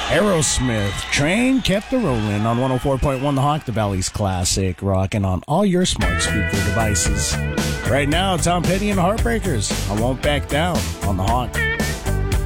Aerosmith, Train kept a rolling on 104.1 The Hawk, the Valley's classic rock, and on all your smart speaker devices. Right now, Tom Petty and the Heartbreakers. I Won't Back Down on The Hawk.